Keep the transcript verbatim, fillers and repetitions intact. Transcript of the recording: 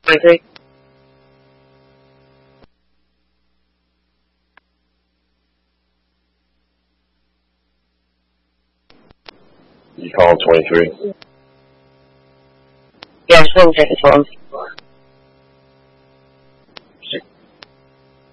twenty-three. You call twenty-three? Yeah, I just want to take his phone.